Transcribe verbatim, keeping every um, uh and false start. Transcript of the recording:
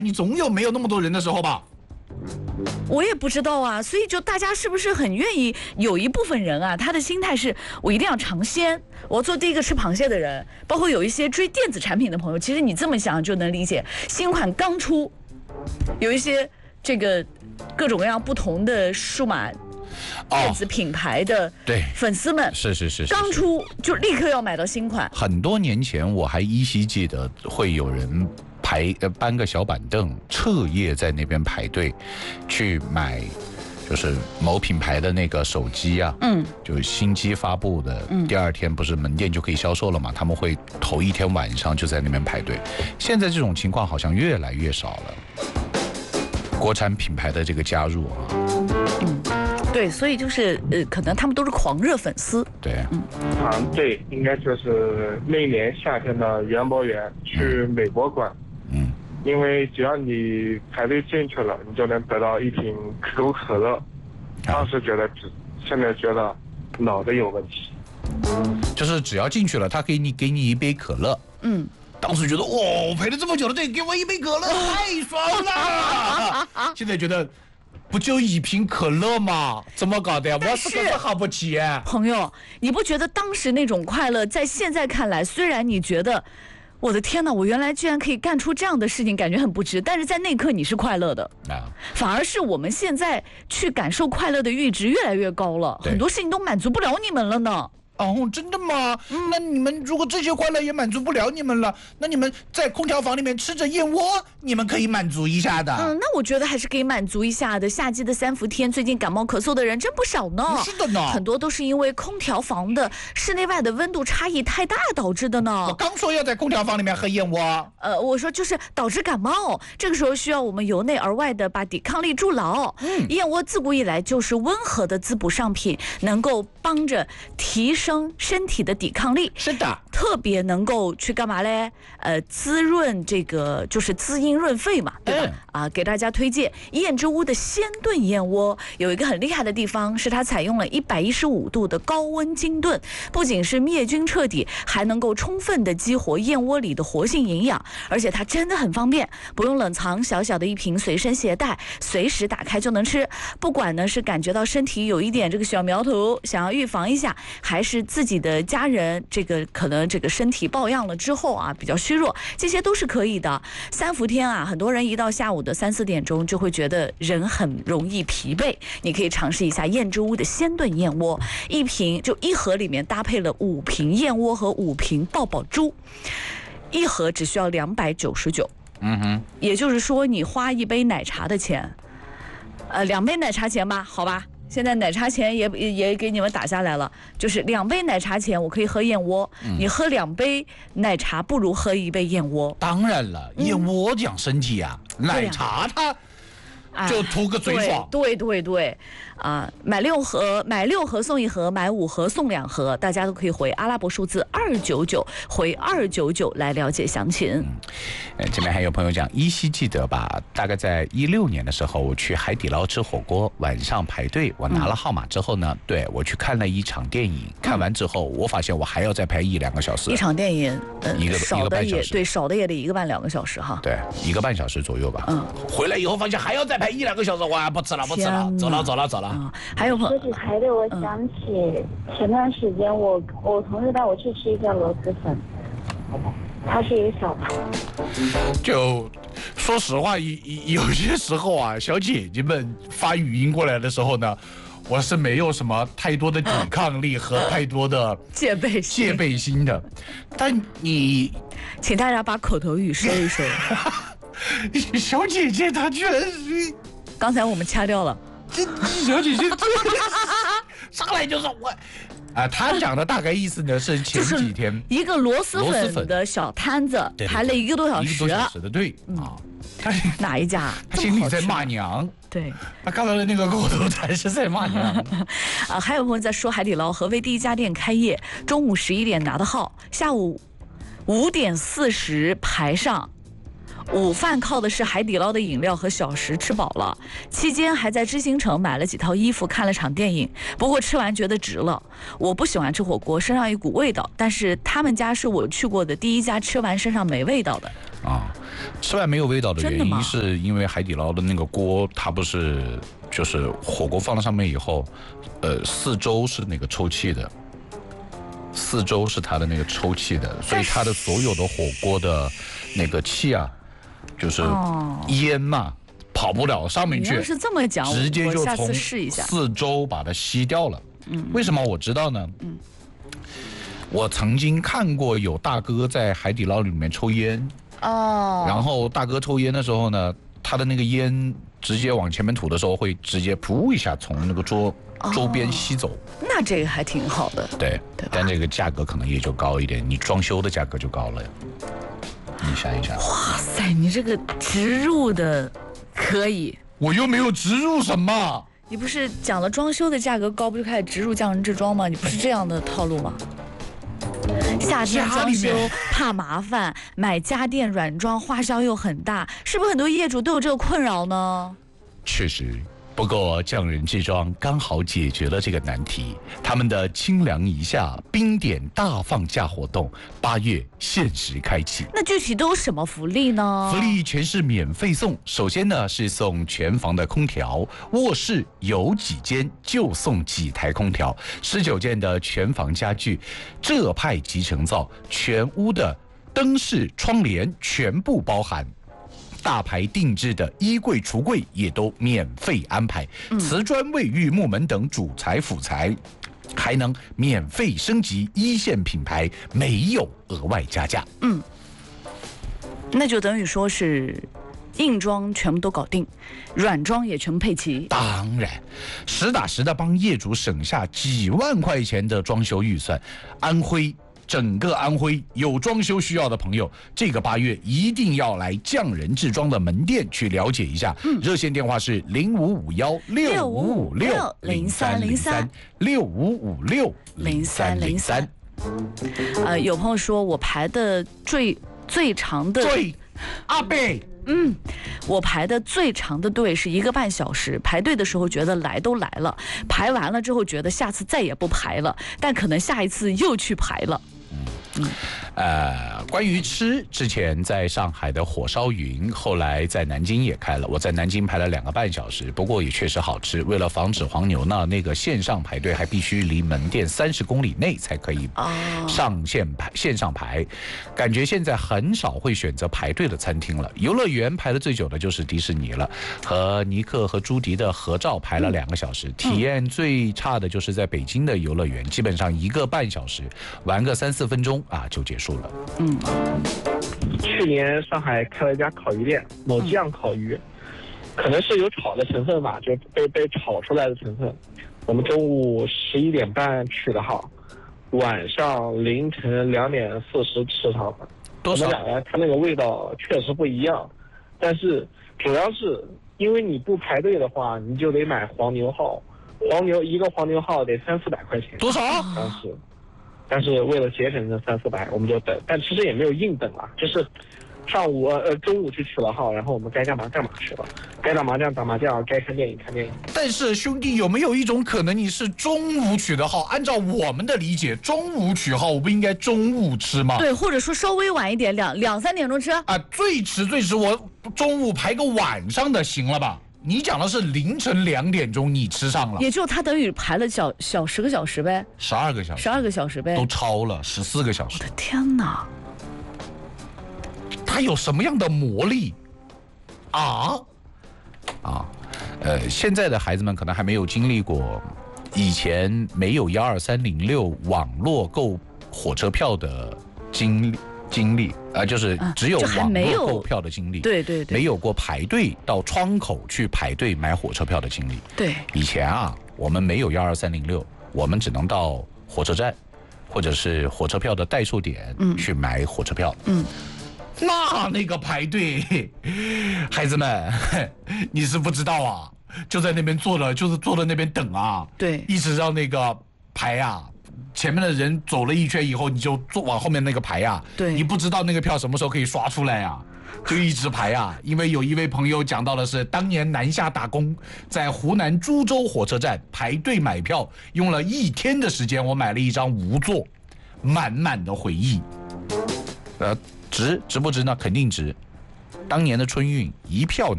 你总有没有那么多人的时候吧？ 我也不知道啊，所以就大家是不是很愿意？有一部分人啊，他的心态是我一定要尝鲜，我要做第一个吃螃蟹的人。包括有一些追电子产品的朋友，其实你这么想就能理解。新款刚出，有一些这个各种各样不同的数码电子品牌的对粉丝们， 是是是， 刚出就立刻要买到新款。 很多年前我还依稀记得会有人排呃搬个小板凳，彻夜在那边排队去买，就是某品牌的那个手机啊， 嗯， 就是新机发布的，嗯，第二天不是门店就可以销售了嘛？他们会头一天晚上就在那边排队。现在这种情况好像越来越少了，国产品牌的这个加入啊， 嗯，对，所以就是呃，可能他们都是狂热粉丝。 对， 嗯，对，应该就是那年夏天的园博园去美国馆。 嗯， 因为只要你排队进去了，你就能得到一瓶可口可乐。当时觉得，现在觉得脑子有问题。 就是只要进去了，他给你给你一杯可乐。 嗯， 当时觉得哇，我排了这么久的队，给我一杯可乐，太爽了。现在觉得不就一瓶可乐吗？怎么搞的呀？我是可是好不起。 朋友，你不觉得当时那种快乐，在现在看来，虽然你觉得。我的天哪！我原来居然可以干出这样的事情，感觉很不值。但是在那一刻你是快乐的，啊，反而是我们现在去感受快乐的阈值越来越高了，很多事情都满足不了你们了呢。 哦，真的吗？嗯，那你们如果这些快乐也满足不了你们了，那你们在空调房里面吃着燕窝，你们可以满足一下的。 嗯，那我觉得还是可以满足一下的。夏季的三伏天，最近感冒咳嗽的人真不少呢。 是的呢， 很多都是因为空调房的室内外的温度差异太大导致的呢。 我刚说要在空调房里面喝燕窝。 呃，我说就是导致感冒，这个时候需要我们由内而外的把抵抗力筑牢。嗯，燕窝自古以来就是温和的滋补上品，能够帮着提升身体的抵抗力。 是的， 特别能够去干嘛嘞？呃，滋润这个就是滋阴润肺嘛，对吧？嗯、啊，给大家推荐燕之屋的鲜炖燕窝，有一个很厉害的地方是它采用了一百一十五度的高温精炖，不仅是灭菌彻底，还能够充分的激活燕窝里的活性营养，而且它真的很方便，不用冷藏，小小的一瓶随身携带，随时打开就能吃。不管呢是感觉到身体有一点这个小苗头，想要预防一下，还是自己的家人这个可能这个身体抱恙了之后啊比较虚弱，这些都是可以的。三伏天啊，很多人一到下午的三四点钟就会觉得人很容易疲惫，你可以尝试一下燕之屋的鲜炖燕窝，一瓶就一盒里面搭配了五瓶燕窝和五瓶爆爆珠，一盒只需要两百九十九。嗯哼，也就是说你花一杯奶茶的钱，呃，两杯奶茶钱吧，好吧。现在奶茶钱也也也给你们打下来了，就是两杯奶茶钱我可以喝燕窝，嗯、你喝两杯奶茶不如喝一杯燕窝。 当然了，燕窝讲身体啊，嗯、奶茶它就图个嘴爽。 对对对对，啊、呃，买六盒买六盒送一盒，买五盒送两盒，大家都可以回阿拉伯数字二九九，回二九九来了解详情。嗯， 呃，这边还有朋友讲，依稀记得吧？大概在一六年的时候，我去海底捞吃火锅，晚上排队，我拿了号码之后呢，嗯、对我去看了一场电影，看完之后，我发现我还要再排一两个小时。 一场电影，嗯， 一个少的也对，少的也得一个半两个小时哈。 对，一个半小时左右吧。嗯，回来以后发现还要再排一两个小时，哇，不吃了，不吃了，走了，走了，走了。嗯、 还有说起排队，我想起前段时间我我同事带我去吃一个螺蛳粉，它是一个小盘。 就说实话，有有些时候啊，小姐姐们发语音过来的时候呢，我是没有什么太多的抵抗力和太多的戒备心戒备心的。但你， 请大家把口头语收一收。 小姐姐她居然是， 刚才我们掐掉了。 这小姐姐上来就说我啊，他讲的大概意思呢是前几天、 就是、一个螺蛳粉的小摊子排了一个多小时， 一个多小时的队、嗯、啊。他哪一家？ 他心里在骂娘。 对， 他看到的那个口头禅是在骂娘。 啊，还有朋友在说海底捞合肥第一家店开业，中午十一点拿的号，下午五点四十排上。 午饭靠的是海底捞的饮料和小食，吃饱了。期间还在知行城买了几套衣服，看了场电影。不过吃完觉得值了。我不喜欢吃火锅，身上一股味道，但是他们家是我去过的第一家吃完身上没味道的。 啊，吃完没有味道的原因是因为海底捞的那个锅，它不是就是火锅放到上面以后，呃，四周是那个抽气的。四周是它的那个抽气的，所以它的所有的火锅的那个气啊，就是烟嘛，跑不了上面去。 你要是这么讲， 直接就从四周把它吸掉了。嗯，为什么我知道呢？嗯，我曾经看过有大哥在海底捞里面抽烟。哦。然后大哥抽烟的时候呢，他的那个烟直接往前面吐的时候，会直接噗一下从那个桌。周边吸走， 哦，那这个还挺好的， 对，对，但这个价格可能也就高一点，你装修的价格就高了呀。你想一想， 哇塞，你这个植入的可以， 我又没有植入什么。 你不是讲了装修的价格高，不就开始植入匠人制装吗？你不是这样的套路吗？夏天装修怕麻烦，买家电软装花销又很大，是不是很多业主都有这个困扰呢？ 确实。不过匠人制装刚好解决了这个难题，他们的清凉一夏冰点大放价活动八月限时开启。 那具体都有什么福利呢？ 福利全是免费送。首先呢是送全房的空调，卧室有几间就送几台空调，十九件的全房家具，浙派集成灶，全屋的灯饰窗帘全部包含。大牌定制的衣柜、橱柜也都免费安排，瓷砖、卫浴、木门等主材辅材，还能免费升级一线品牌，没有额外加价。 嗯，那就等于说是硬装全部都搞定，软装也全部配齐。 当然，实打实的帮业主省下几万块钱的装修预算。安徽。整个安徽有装修需要的朋友，这个八月一定要来匠人制装的门店去了解一下。嗯，热线电话是零五五幺六五五六零三零三六五五六零三零三。 呃，有朋友说我排的最最长的最阿贝。 嗯，我排的最长的队是一个半小时。排队的时候觉得来都来了，排完了之后觉得下次再也不排了，但可能下一次又去排了。 嗯，呃，关于吃，之前在上海的火烧云，后来在南京也开了。我在南京排了两个半小时，不过也确实好吃。为了防止黄牛呢，那个线上排队还必须离门店三十公里内才可以上线排线上排。感觉现在很少会选择排队的餐厅了。游乐园排的最久的就是迪士尼了，和尼克和朱迪的合照排了两个小时。嗯、体验最差的就是在北京的游乐园，基本上一个半小时，玩个三四分钟。啊，就结束了。 嗯， 去年上海开了一家烤鱼店，某酱烤鱼，可能是有炒的成分吧，就被被炒出来的成分。我们中午十一点半取的号，晚上凌晨两点四十吃上的。 多少？ 我们两个它那个味道确实不一样，但是主要是因为你不排队的话，你就得买黄牛号，黄牛一个黄牛号得三四百块钱。 多少？ 当时。但是为了节省这三四百，我们就等，但其实也没有硬等啊，就是上午呃中午去取了号，然后我们该干嘛干嘛去了，该打麻将打麻将，该看电影看电影。 但是兄弟，有没有一种可能，你是中午取的号？按照我们的理解，中午取号，我不应该中午吃吗？ 对，或者说稍微晚一点，两两三点钟吃啊，最迟最迟我中午排个晚上的行了吧？你讲的是凌晨两点钟你吃上了， 也就他等于排了小小十个小时呗， 十二个小时， 十二个小时呗， 都超了十四个小时。 我的天哪！ 它有什么样的魔力啊？啊，呃，现在的孩子们可能还没有经历过以前没有幺二三零六网络购火车票的经历。经历啊、呃，就是只有网络购票的经历， 对对对， 没有过排队到窗口去排队买火车票的经历。 对， 以前啊，我们没有幺二三零六，我们只能到火车站或者是火车票的代售点去买火车票。嗯，那那个排队，孩子们，你是不知道啊，就在那边坐了，就是坐在那边等啊， 对， 一直让那个排啊。前面的人走了一圈以后，你就坐往后面那个排呀、啊， 对， 你不知道那个票什么时候可以刷出来呀、啊。 就一直排啊。因为有一位朋友讲到的是，当年南下打工，在湖南株洲火车站排队买票，用了一天的时间，我买了一张无座，满满的回忆。呃，值值不值呢？肯定值。当年的春运一票难。